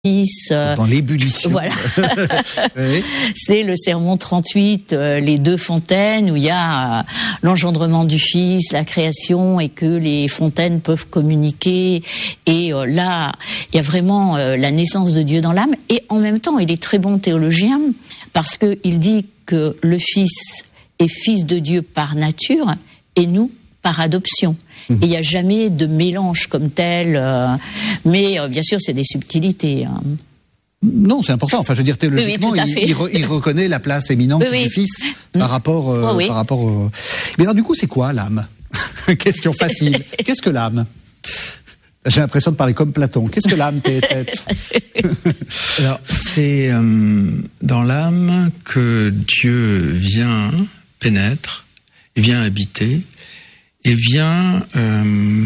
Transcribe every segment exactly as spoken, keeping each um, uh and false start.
Euh, dans l'ébullition. Voilà. Oui. C'est le sermon trente-huit, euh, les deux fontaines, où il y a euh, l'engendrement du Fils, la création, et que les fontaines peuvent communiquer. Et euh, là, il y a vraiment euh, la naissance de Dieu dans l'âme. Et en même temps, il est très bon théologien, parce qu'il dit que le Fils est fils de Dieu par nature, et nous, par adoption. Mmh. Il n'y a jamais de mélange comme tel, euh, mais euh, bien sûr, c'est des subtilités. Hein. Non, c'est important. Enfin, je veux dire, théologiquement, oui, oui, il, il, re, il reconnaît la place éminente oui, du oui. Fils mmh. par rapport, euh, oh, oui. par rapport au... Mais alors, du coup, c'est quoi l'âme? Question facile. Qu'est-ce que l'âme? J'ai l'impression de parler comme Platon. Qu'est-ce que l'âme, tes têtes? Alors, c'est euh, dans l'âme que Dieu vient, pénètre, et vient habiter, et vient euh,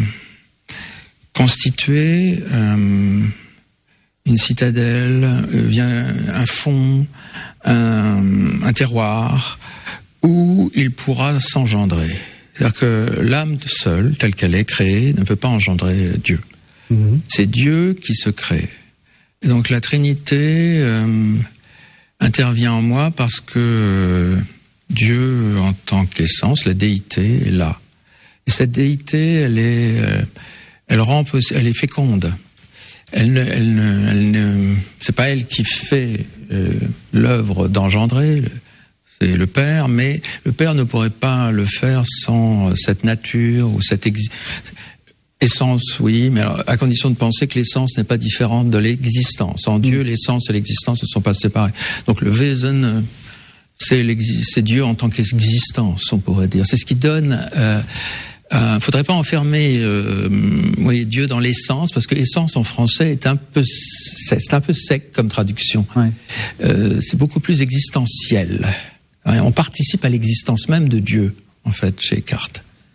constituer euh, une citadelle, euh, vient un fond, un, un terroir, où il pourra s'engendrer. C'est-à-dire que l'âme seule, telle qu'elle est créée, ne peut pas engendrer Dieu. Mmh. C'est Dieu qui se crée. Et donc la Trinité euh, intervient en moi parce que euh, Dieu, en tant qu'essence, la déité, est là. Et cette déité, elle est, elle rend, elle est féconde. Elle, elle, elle, elle c'est pas elle qui fait euh, l'œuvre d'engendrer, c'est le Père, mais le Père ne pourrait pas le faire sans cette nature ou cette ex, essence, oui, mais alors, à condition de penser que l'essence n'est pas différente de l'existence. En Dieu, l'essence et l'existence ne sont pas séparées. Donc le Wesen, c'est, c'est Dieu en tant qu'existence, on pourrait dire. C'est ce qui donne... Euh, Euh, faudrait pas enfermer euh, oui, Dieu dans l'essence, parce que essence en français est un peu c'est un peu sec comme traduction. Ouais. Euh, c'est beaucoup plus existentiel. On participe à l'existence même de Dieu, en fait, chez Eckhart.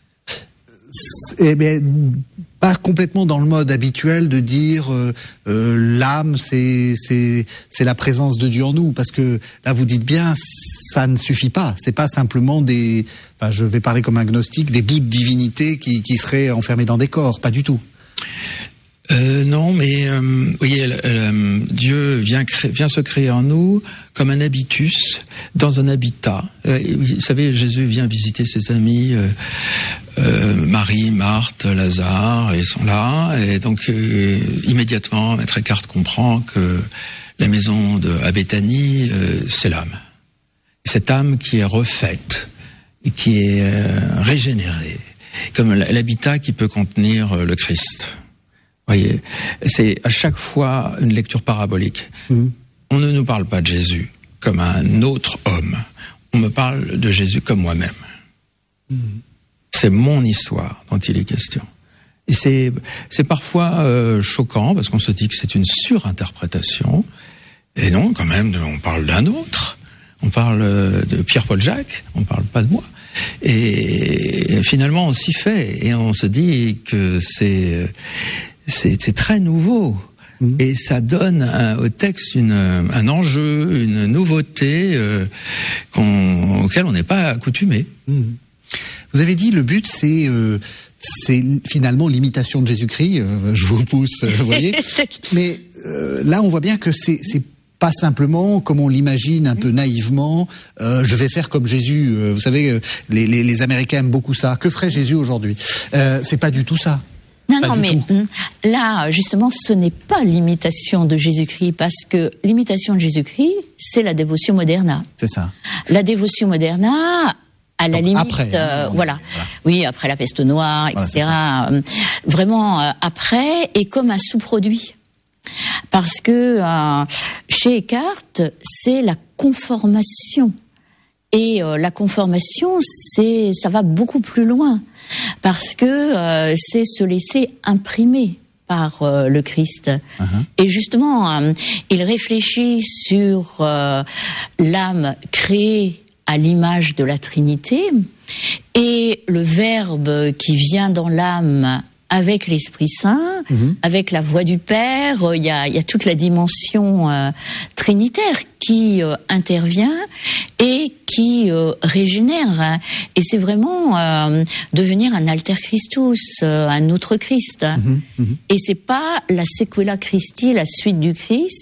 Eh bien, pas complètement dans le mode habituel de dire euh, euh, l'âme, c'est c'est c'est la présence de Dieu en nous, parce que là vous dites bien, ça ne suffit pas. C'est pas simplement des, enfin, je vais parler comme un gnostique, des bouts de divinité qui qui seraient enfermés dans des corps, pas du tout. Euh, non, mais euh, vous voyez, euh, Dieu vient, créer, vient se créer en nous comme un habitus dans un habitat. Euh, vous savez, Jésus vient visiter ses amis, euh, euh, Marie, Marthe, Lazare, ils sont là, et donc euh, immédiatement, Maître Eckhart comprend que la maison de à Béthanie, euh, c'est l'âme. Cette âme qui est refaite et qui est euh, régénérée, comme l'habitat qui peut contenir euh, le Christ. Voyez, c'est à chaque fois une lecture parabolique. Mmh. On ne nous parle pas de Jésus comme un autre homme. On me parle de Jésus comme moi-même. Mmh. C'est mon histoire dont il est question. Et c'est, c'est parfois euh, choquant parce qu'on se dit que c'est une surinterprétation. Et non, quand même, on parle d'un autre. On parle de Pierre-Paul Jacques. On parle pas de moi. Et finalement, on s'y fait. Et on se dit que c'est... C'est, c'est très nouveau mmh. et ça donne un, au texte une, un enjeu, une nouveauté euh, qu'on, auquel on n'est pas accoutumé. Mmh. Vous avez dit le but c'est euh, c'est finalement l'imitation de Jésus-Christ. Euh, je vous pousse, vous voyez. Mais euh, là on voit bien que c'est c'est pas simplement comme on l'imagine un peu naïvement. Euh, je vais faire comme Jésus. Euh, vous savez, les, les les Américains aiment beaucoup ça. Que ferait Jésus aujourd'hui? euh, C'est pas du tout ça. Non, pas non, mais tout. Là, justement, ce n'est pas l'imitation de Jésus-Christ, parce que l'imitation de Jésus-Christ, c'est la dévotion moderna. C'est ça. La dévotion moderna, à la Donc, limite, après, euh, hein, voilà. voilà, oui, après la peste noire, et cetera. Voilà, Vraiment euh, après, et comme un sous-produit, parce que euh, chez Eckhart, c'est la conformation, et euh, la conformation, c'est, ça va beaucoup plus loin. Parce que euh, c'est se laisser imprimer par euh, le Christ. Uh-huh. Et justement, euh, il réfléchit sur euh, l'âme créée à l'image de la Trinité et le Verbe qui vient dans l'âme avec l'Esprit Saint, mmh. avec la voix du Père. Il y a, il y a toute la dimension euh, trinitaire qui euh, intervient et qui euh, régénère. Et c'est vraiment euh, devenir un alter Christus, euh, un autre Christ. Mmh. Mmh. Et c'est pas la sequela Christi, la suite du Christ,